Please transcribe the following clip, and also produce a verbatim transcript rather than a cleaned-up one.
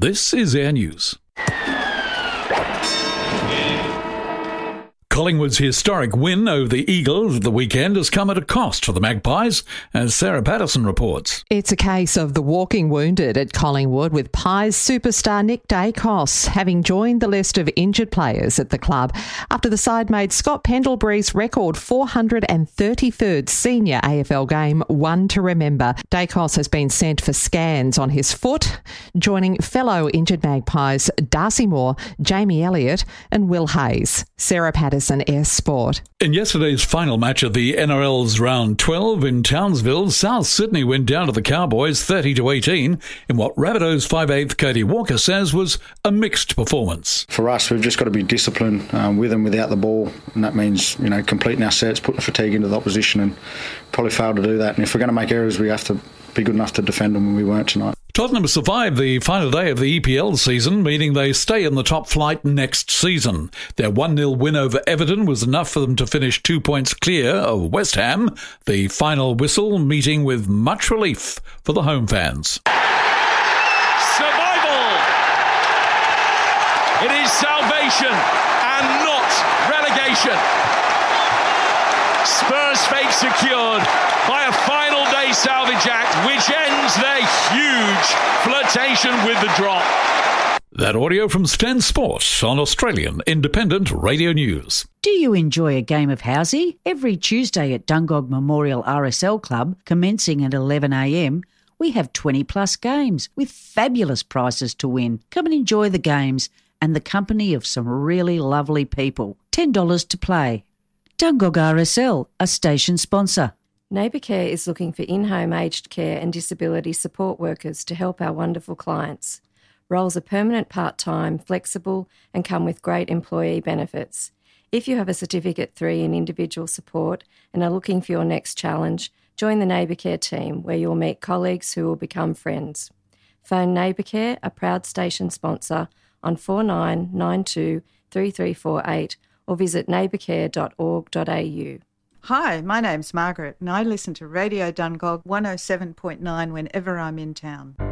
This is Air News. Collingwood's historic win over the Eagles at the weekend has come at a cost for the Magpies, as Sarah Patterson reports. It's a case of the walking wounded at Collingwood, with Pies superstar Nick Dacos having joined the list of injured players at the club after the side made Scott Pendlebury's record four hundred thirty-third senior A F L game one to remember. Dacos has been sent for scans on his foot, joining fellow injured Magpies Darcy Moore, Jamie Elliott and Will Hayes. Sarah Patterson, Air Sport. In yesterday's final match of the N R L's round twelve in Townsville, South Sydney went down to the Cowboys thirty to eighteen in what Rabbitohs five eighth Cody Walker says was a mixed performance. For us, we've just got to be disciplined um, with and without the ball, and that means, you know, completing our sets, putting the fatigue into the opposition, and probably failed to do that. And if we're going to make errors, we have to be good enough to defend them, and we weren't tonight. Tottenham survived the final day of the E P L season, meaning they stay in the top flight next season. Their one nil win over Everton was enough for them to finish two points clear of West Ham, the final whistle meeting with much relief for the home fans. Survival! It is salvation and not relegation. Spurs fate secured by a final day salvage act, which ends their huge flirtation with the drop. That audio from Stan Sports on Australian Independent Radio News. Do you enjoy a game of housey? Every Tuesday at Dungog Memorial R S L Club, commencing at eleven a m, we have twenty plus games with fabulous prizes to win. Come and enjoy the games and the company of some really lovely people. ten dollars to play. Dungog R S L, a station sponsor. NeighbourCare is looking for in-home aged care and disability support workers to help our wonderful clients. Roles are permanent, part-time, flexible and come with great employee benefits. If you have a Certificate three in individual support and are looking for your next challenge, join the NeighbourCare team, where you'll meet colleagues who will become friends. Phone NeighbourCare, a proud station sponsor, on four nine nine two three three four eight or visit neighbourcare dot org dot a u. Hi, my name's Margaret and I listen to Radio Dungog one oh seven point nine whenever I'm in town.